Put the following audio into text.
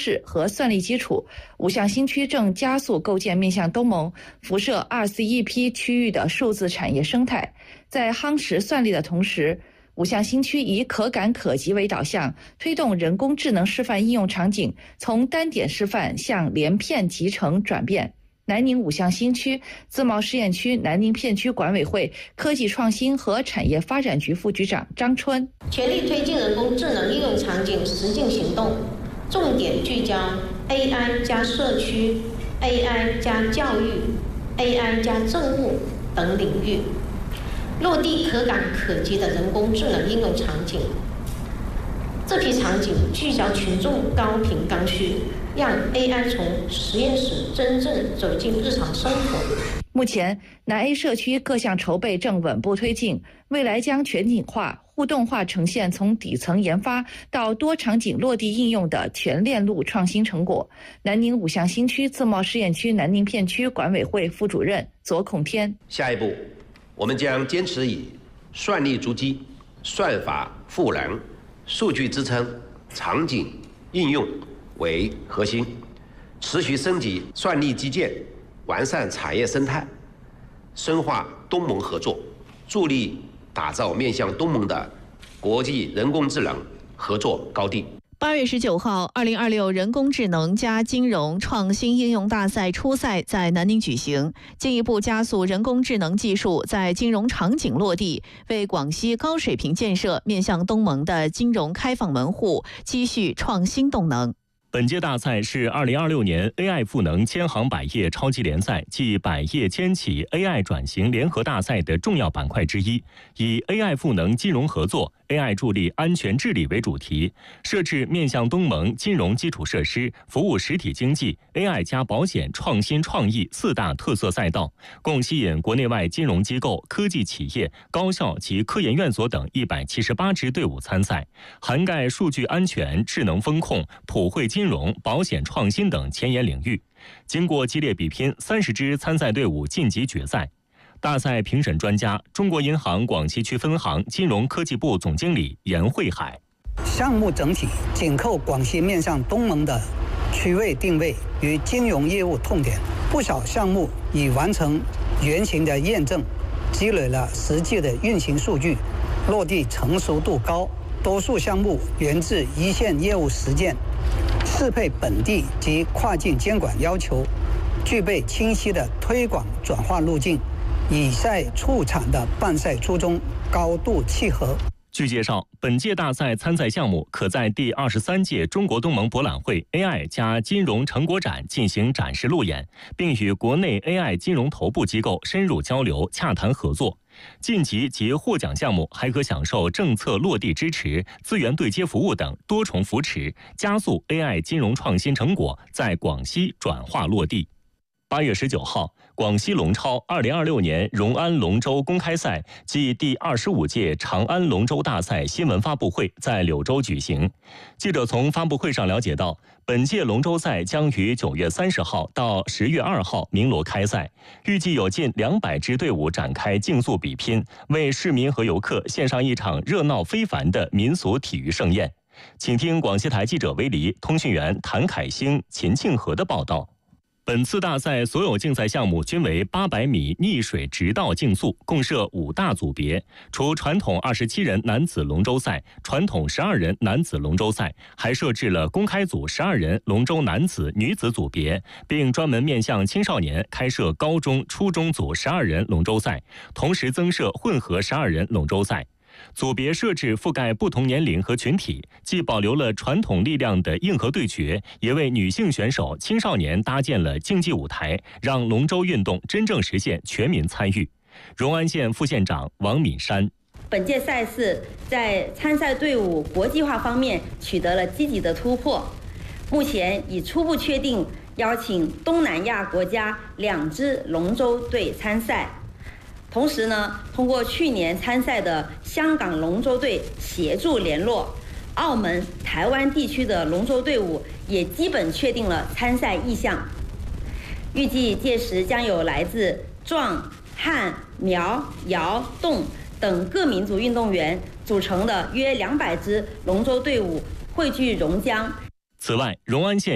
势和算力基础，五项新区正加速构建面向东盟、辐射RCEP区域的数字产业生态。在夯实算力的同时，五项新区以可感可及为导向，推动人工智能示范应用场景从单点示范向连片集成转变。南宁五项新区自贸试验区南宁片区管委会科技创新和产业发展局副局长张春： 全力推进人工智能应用场景实践行动，重点聚焦 AI 加社区、AI 加教育、AI 加政务等领域，落地可感可及的人工智能应用场景。这批场景聚焦群众高频刚需，让 AI 从实验室真正走进日常生活。 目前，南 A 社区各项筹备正稳步推进，未来将全景化、互动化呈现从底层研发到多场景落地应用的全链路创新成果。南宁五项新区自贸试验区南宁片区管委会副主任左孔天： 下一步，我们将坚持以算力筑基、算法赋能、数据支撑、场景应用为核心，持续升级算力基建，完善产业生态，深化东盟合作，助力打造面向东盟的国际人工智能合作高地。 8月19号，2026人工智能加金融创新应用大赛初赛在南宁举行，进一步加速人工智能技术在金融场景落地，为广西高水平建设面向东盟的金融开放门户积蓄创新动能。 本届大赛是2026年 AI 赋能千行百业超级联赛暨百业千企 AI 转型联合大赛的重要板块之一，以 AI 赋能金融合作、AI 助力安全治理为主题，设置面向东盟金融基础设施、服务实体经济、AI 加保险创新创意4大特色赛道，共吸引国内外金融机构、科技企业、高校及科研院所等178支队伍参赛，涵盖数据安全、智能风控、普惠金融、保险创新等前沿领域。经过激烈比拼，30支参赛队伍晋级决赛。大赛评审专家，中国银行广西区分行金融科技部总经理严慧海： 项目整体紧扣广西面向东盟的区位定位与金融业务痛点，不少项目已完成原型的验证，积累了实际的运行数据，落地成熟度高。多数项目源自一线业务实践，适配本地及跨境监管要求，具备清晰的推广转化路径，以赛促产的办赛初衷高度契合。 据介绍，本届大赛参赛项目可在第23届中国东盟博览会 AI 加金融成果展进行展示路演，并与国内 AI 金融头部机构深入交流、洽谈合作。晋级及获奖项目还可享受政策落地支持、资源对接服务等多重扶持，加速 AI 金融创新成果在广西转化落地。8月19号，广西龙超2026年荣安龙舟公开赛暨第25届长安龙舟大赛新闻发布会在柳州举行。记者从发布会上了解到，本届龙舟赛将于9月30号到10月2号鸣锣开赛，预计有近200支队伍展开竞速比拼，为市民和游客献上一场热闹非凡的民俗体育盛宴。请听广西台记者韦黎、通讯员谭凯兴、秦庆和的报道。本次大赛所有竞赛项目均为800米逆水直道竞速，共设5大组别。除传统27人男子龙舟赛、传统12人男子龙舟赛，还设置了公开组12人龙舟男子、女子组别，并专门面向青少年开设高中、初中组12人龙舟赛，同时增设混合12人龙舟赛。组别设置覆盖不同年龄和群体，既保留了传统力量的硬核对决，也为女性选手、青少年搭建了竞技舞台，让龙舟运动真正实现全民参与。荣安县副县长王敏山： 本届赛事在参赛队伍国际化方面取得了积极的突破，目前已初步确定邀请东南亚国家2支龙舟队参赛。同时呢，通过去年参赛的香港龙舟队协助联络，澳门、台湾地区的龙舟队伍也基本确定了参赛意向。预计届时将有来自壮、汉、苗、瑶、侗等各民族运动员组成的约200支龙舟队伍汇聚榕江。 此外，荣安县